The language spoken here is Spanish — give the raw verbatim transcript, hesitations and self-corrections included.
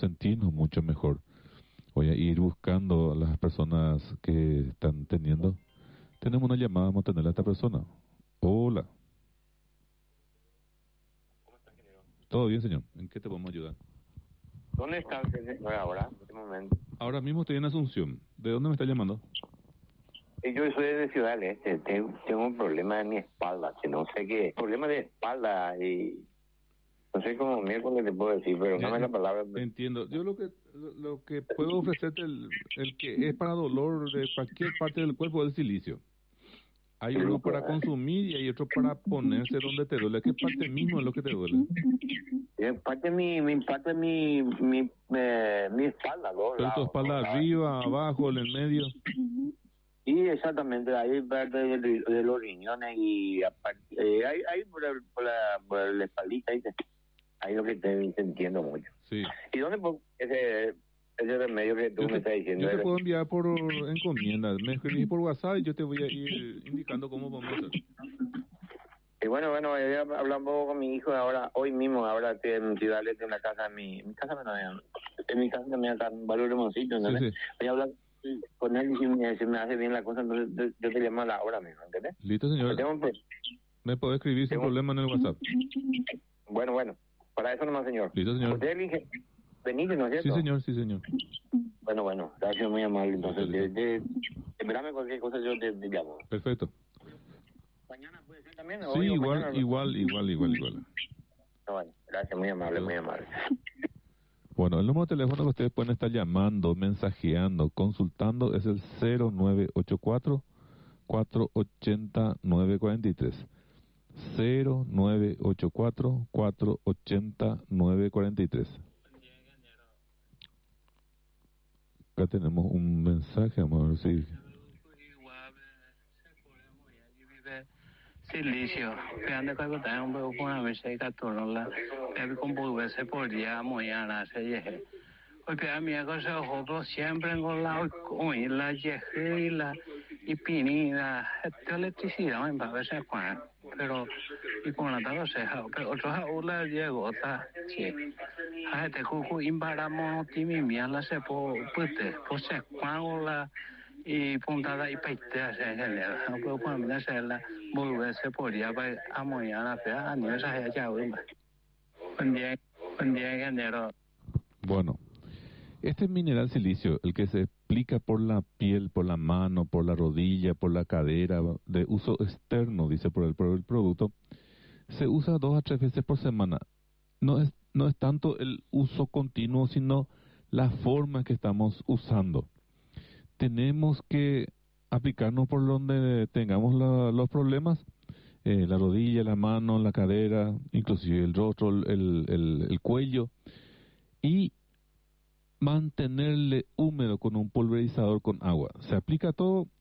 sentirnos mucho mejor. Voy a ir buscando a las personas que están teniendo. Tenemos una llamada, vamos a tener a esta persona. Hola. ¿Cómo está, ingeniero? ¿Todo bien, señor? ¿En qué te podemos ayudar? ¿Dónde está usted ahora, en este momento? Ahora mismo estoy en Asunción. ¿De dónde me está llamando? Eh, Yo soy de Ciudad del Este, tengo, tengo un problema en mi espalda, que no sé qué, problema de espalda y no sé cómo miércoles te puedo decir, pero no me la palabra. Entiendo. Yo lo que lo, lo que puedo ofrecerte, el, el que es para dolor de cualquier parte del cuerpo, es el silicio. Hay uno para consumir y hay otro para ponerse donde te duele. ¿Qué parte mismo es lo que te duele? Eh, parte de mi, mi parte de mi, mi, eh, mi espalda, dos Pero tu lados. espalda arriba, abajo, en el medio. Y exactamente, ahí parte de, de, de los riñones y aparte, eh, ahí, ahí por, el, por, la, por la espaldita, ahí, te- ahí lo que te, te entiendo mucho. Sí. ¿Y dónde pongo ese, ese remedio que tú Yo me te, estás diciendo? yo te puedo enviar por encomienda. Me escribís por WhatsApp y yo te voy a ir indicando cómo vamos a hacer. Y bueno, bueno, voy a hablar un poco con mi hijo ahora, hoy mismo, ahora estoy en Ciudad del Este, en la casa de mi, mi casa, no, en mi casa también acá en Valor Hermosito, ¿no? Sí, sí. Voy a hablar con él y si me, si me hace bien la cosa, entonces yo, yo te llamo a la hora mismo, ¿entendés? Listo, señor. Tengo un- Me puede escribir sin tengo- problema en el WhatsApp. Bueno, bueno, para eso nomás, señor. Listo, señor. Usted elige Benítez, ¿no es cierto? Sí, señor, sí, señor. Bueno, bueno, gracias, muy amable. Entonces, Listo, listo. de, de, esperame cualquier cosa, yo te, te llamo. Perfecto. ¿Mañana puede ser también? Sí, ¿Hoy o igual, mañana? igual, igual, igual, igual. No, bueno, gracias, muy amable, muy amable. Bueno, el número de teléfono que ustedes pueden estar llamando, mensajeando, consultando es el cero nueve ocho cuatro, cuatro ocho cero, nueve cuatro tres. cero nueve ocho cuatro, cuatro ocho cero, nueve cuatro tres. Acá tenemos un mensaje, vamos a ver si... Silicio, que ande con el tiempo un poco una vez hay que tornarla, el combo se podría muy a la serie. Porque a mí que se jodo siempre con la con la yejela y pinida, esta electricidad me parece cuán, pero y con la tarde se ha, pero otros aulas llegó ta, sí. A este cucu imparamos timi mía la se po putte, pues se cuán la y puntada y peite se genera, pero cuando me se la volver se podría para amoyar la fea, ni esa ya ya un buen día, buen día ingeniero. Bueno, este mineral silicio, el que se aplica por la piel, por la mano, por la rodilla, por la cadera, de uso externo, dice por el, por el producto, se usa dos a tres veces por semana. No es, no es tanto el uso continuo, sino la forma que estamos usando. Tenemos que aplicarnos por donde tengamos la, los problemas, eh, la rodilla, la mano, la cadera, inclusive el rostro, el, el, el cuello, y mantenerle húmedo con un pulverizador con agua. Se aplica todo